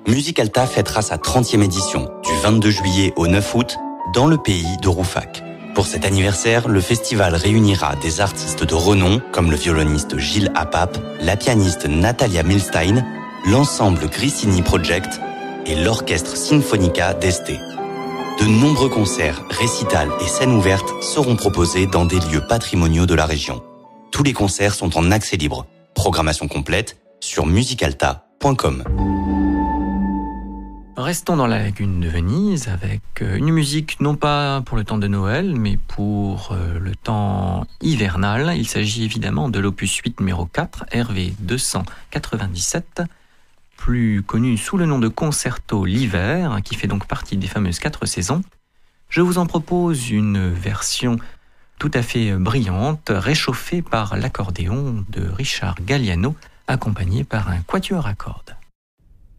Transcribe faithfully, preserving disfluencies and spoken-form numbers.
Musicalta fêtera sa trentième édition, du vingt-deux juillet au neuf août, dans le pays de Rouffach. Pour cet anniversaire, le festival réunira des artistes de renom, comme le violoniste Gilles Apap, la pianiste Natalia Milstein, l'ensemble Grissini Project et l'orchestre Sinfonica d'Este. De nombreux concerts, récitals et scènes ouvertes seront proposés dans des lieux patrimoniaux de la région. Tous les concerts sont en accès libre. Programmation complète sur musicalta point com. Restons dans la lagune de Venise avec une musique non pas pour le temps de Noël, mais pour le temps hivernal. Il s'agit évidemment de l'opus huit numéro quatre, R V deux cent quatre-vingt-dix-sept, plus connu sous le nom de Concerto l'hiver, qui fait donc partie des fameuses quatre saisons. Je vous en propose une version tout à fait brillante, réchauffée par l'accordéon de Richard Galliano, accompagné par un quatuor à cordes.